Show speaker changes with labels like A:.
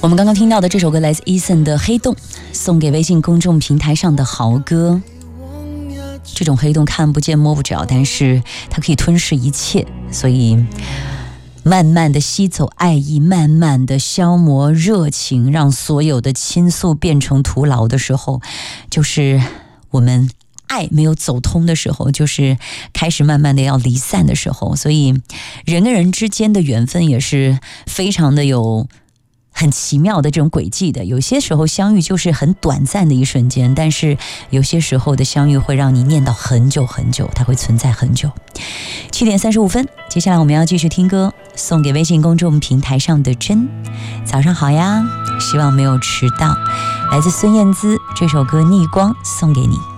A: 我们刚刚听到的这首歌来自 Eason 的《黑洞》，送给微信公众平台上的豪哥。这种黑洞看不见摸不着，但是它可以吞噬一切，所以慢慢的吸走爱意，慢慢的消磨热情，让所有的倾诉变成徒劳的时候，就是我们爱没有走通的时候，就是开始慢慢的要离散的时候。所以人跟人之间的缘分也是非常的有很奇妙的这种轨迹的，有些时候相遇就是很短暂的一瞬间，但是有些时候的相遇会让你念叨很久很久，它会存在很久。7点35分，接下来我们要继续听歌，送给微信公众平台上的真。早上好呀，希望没有迟到。来自孙燕姿这首歌《逆光》送给你。